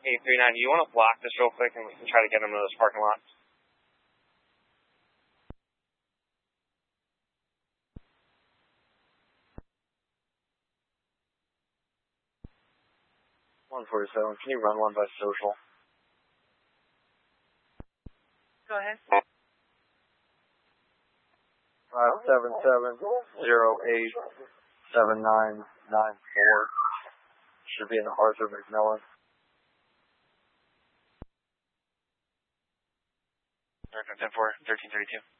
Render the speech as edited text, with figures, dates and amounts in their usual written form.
839, do you want to block this real quick and we can try to get them to those parking lots? .147, can you run one by social? Go ahead. 577-08-7994. Should be in Arthur McMillan. American 10-4, 1332.